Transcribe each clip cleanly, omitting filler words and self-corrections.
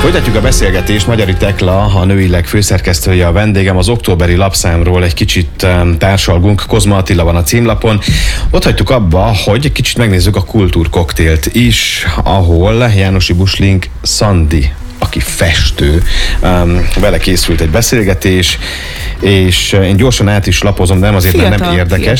Folytatjuk a beszélgetést. Magyari Tekla, a Nőileg főszerkesztője a vendégem. Az októberi lapszámról egy kicsit társalgunk. Kozma Attila van a címlapon. Ott hagytuk abba, hogy egy kicsit megnézzük a kultúrkoktélt is, ahol Jánosi Buslink Szandi, aki festő, vele készült egy beszélgetés, és én gyorsan át is lapozom, de nem azért, mert nem érdekes,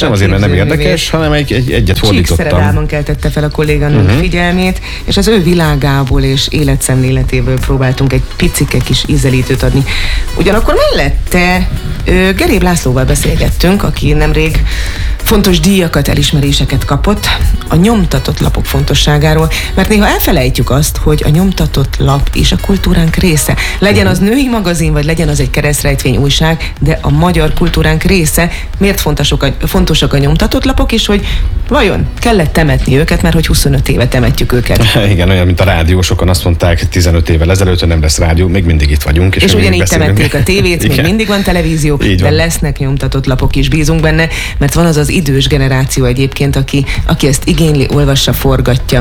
hanem egyet fordítottam. Csíkszeredában keltette fel a kolléganőnk figyelmét, és az ő világából és életszemléletéből próbáltunk egy picike kis ízelítőt adni. Ugyanakkor mellette Geréb Lászlóval beszélgettünk, aki nemrég fontos díjakat, elismeréseket kapott a nyomtatott lapok fontosságáról, mert néha elfelejtjük azt, hogy a nyomtatott lap és a kultúránk része. Legyen az női magazin, vagy legyen az egy keresztrejtvény újság, de a magyar kultúránk része. Miért fontosak a nyomtatott lapok, és hogy vajon kellett temetni őket, mert hogy 25 éve temetjük őket. Igen, olyan, mint a rádió, sokan azt mondták 15 évvel ezelőtt, hogy nem lesz rádió, még mindig itt vagyunk. És ugyanígy temették a tévét, még mindig van televízió, de lesznek nyomtatott lapok is, bízunk benne, mert van az idős generáció egyébként, aki ezt igényli, olvassa, forgatja.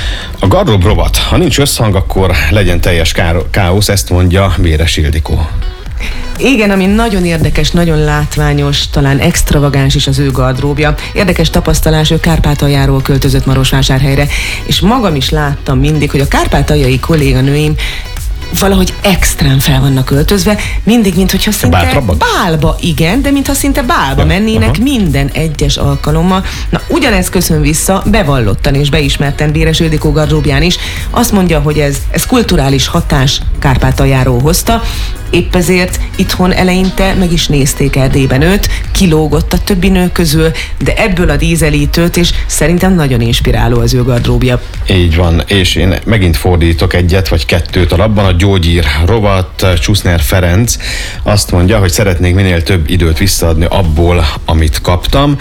A gardrób rovat. Ha nincs összhang, akkor legyen teljes káosz, ezt mondja Véres Ildikó. Igen, ami nagyon érdekes, nagyon látványos, talán extravagáns is az ő gardróbja. Érdekes tapasztalás, ő Kárpátaljáról költözött Marosvásárhelyre, és magam is láttam mindig, hogy a kárpátaljai kolléganőim valahogy extrán fel vannak öltözve, mindig, minthogyha szinte bálba, igen, de mintha szinte bálba mennének minden egyes alkalommal. Na, ugyanez köszön vissza bevallottan és beismerten Véres Ildikó gardróbján is. Azt mondja, hogy ez kulturális hatás Kárpátaljáról hozta, épp ezért itthon eleinte meg is nézték Erdélyben őt, kilógott a többi nő közül, de ebből a dízelítőt, és szerintem nagyon inspiráló az ő gardróbja. Így van, és én megint fordítok egyet vagy kettőt a labban. A gyógyír rovat, Csuszner Ferenc azt mondja, hogy szeretnék minél több időt visszaadni abból, amit kaptam,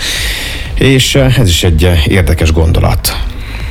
és ez is egy érdekes gondolat.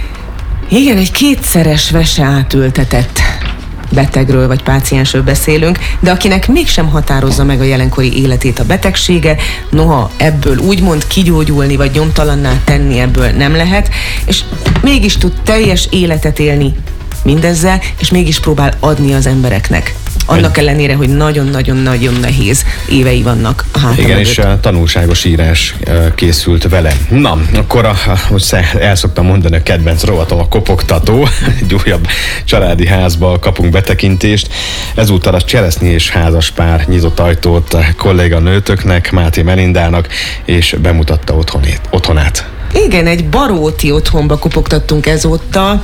Igen, egy kétszeres vese átültetett betegről vagy páciensről beszélünk, de akinek mégsem határozza meg a jelenkori életét a betegsége, noha ebből úgymond kigyógyulni vagy nyomtalanná tenni ebből nem lehet, és mégis tud teljes életet élni mindezzel, és mégis próbál adni az embereknek. Annak ellenére, hogy nagyon-nagyon-nagyon nehéz évei vannak a hátam Igen, mögött. és tanulságos írás készült vele. Na, akkor hogy el szoktam mondani, a kedvenc rovatom a kopogtató. Egy újabb családi házba kapunk betekintést. Ezúttal a cseresznyi és házaspár nyitott ajtót kolléganőtöknek, Máté Melindának, és bemutatta otthonát. Igen, egy baróti otthonba kopogtattunk ezúttal.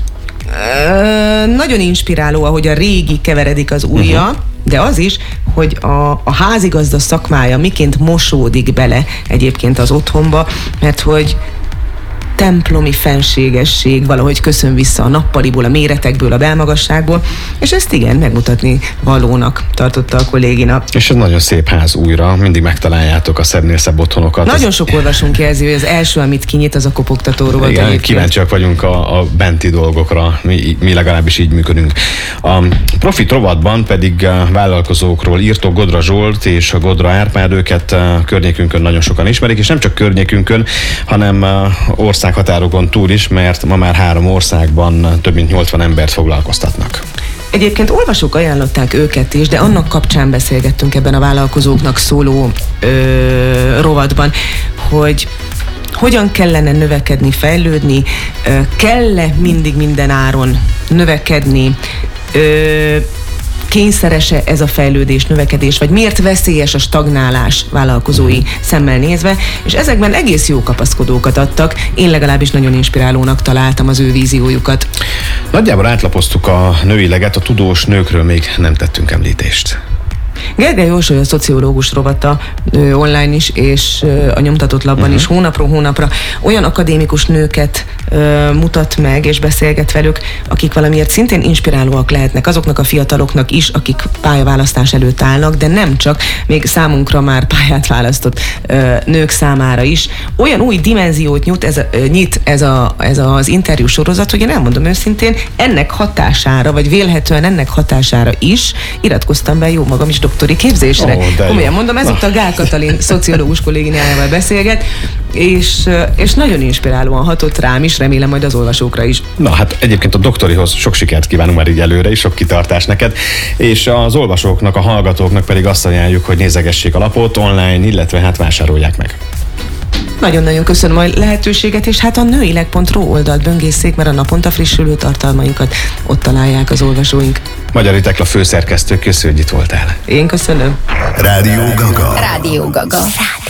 Nagyon inspiráló, ahogy a régi keveredik az újja, de az is, hogy a házigazda szakmája miként mosódik bele egyébként az otthonba, mert hogy templomi fenségesség valahogy köszön vissza a nappaliból, a méretekből, a belmagasságból, és ezt igen, megmutatni valónak tartotta a kollégina. És ez nagyon szép ház újra, mindig megtaláljátok a szebbnél szebb otthonokat. Nagyon sok olvasónk jelzi, hogy az első, amit kinyit, az a kopogtató rovat. Igen, kíváncsiak vagyunk a benti dolgokra, mi legalábbis így működünk. A Profit rovatban pedig vállalkozókról írtok, Godra Zsolt és a Godra Árpád, őket környékünkön nagyon sokan ismerik, és nem csak környékünkön, hanem országhatárokon túl is, mert ma már 3 országban több mint 80 embert foglalkoztatnak. Egyébként olvasók ajánlották őket is, de annak kapcsán beszélgettünk ebben a vállalkozóknak szóló rovatban, hogy hogyan kellene növekedni, fejlődni, kell-e mindig minden áron növekedni, kényszeres-e ez a fejlődés, növekedés, vagy miért veszélyes a stagnálás vállalkozói szemmel nézve, és ezekben egész jó kapaszkodókat adtak. Én legalábbis nagyon inspirálónak találtam az ő víziójukat. Nagyjából átlapoztuk a nőileget, a tudós nőkről még nem tettünk említést. Gergely József, a szociológus rovata online is, és a nyomtatott lapban is hónapról hónapra olyan akadémikus nőket mutat meg, és beszélget velük, akik valamiért szintén inspirálóak lehetnek azoknak a fiataloknak is, akik pályaválasztás előtt állnak, de nem csak, még számunkra már pályát választott nők számára is. Olyan új dimenziót nyit ez az interjú sorozat, hogy én elmondom őszintén, ennek hatására, vagy vélhetően ennek hatására is iratkoztam be jó magam is doktori képzésre. Komolyan mondom, ezúttal Gál Katalin szociológus kolléginájával beszélget, és nagyon inspirálóan hatott rám is, remélem majd az olvasókra is. Na hát egyébként a doktorihoz sok sikert kívánunk már így előre, és sok kitartást neked, és az olvasóknak, a hallgatóknak pedig azt ajánljuk, hogy nézegessék a lapot online, illetve hát vásárolják meg. Nagyon-nagyon köszönöm a lehetőséget, és hát a nőileg.ru oldalt böngészék, mert a naponta frissülő tartalmainkat ott találják az olvasóink. Magyari Tekla főszerkesztő, köszönjük, hogy itt voltál. Én köszönöm. Rádió Gaga.